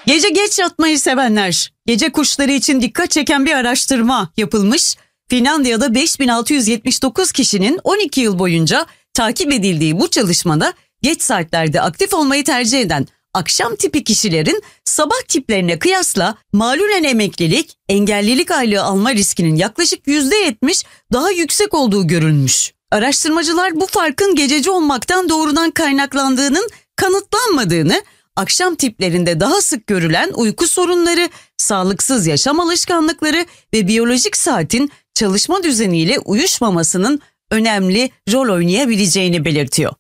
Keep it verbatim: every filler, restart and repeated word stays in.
Gece geç yatmayı sevenler, gece kuşları için dikkat çeken bir araştırma yapılmış. Finlandiya'da beş bin altı yüz yetmiş dokuz kişinin on iki yıl boyunca takip edildiği bu çalışmada geç saatlerde aktif olmayı tercih eden akşam tipi kişilerin sabah tiplerine kıyasla malulen emeklilik, engellilik aylığı alma riskinin yaklaşık yüzde yetmiş daha yüksek olduğu görülmüş. Araştırmacılar bu farkın gececi olmaktan doğrudan kaynaklandığının kanıtlanmadığını, akşam tiplerinde daha sık görülen uyku sorunları, sağlıksız yaşam alışkanlıkları ve biyolojik saatin çalışma düzeniyle uyuşmamasının önemli rol oynayabileceğini belirtiyor.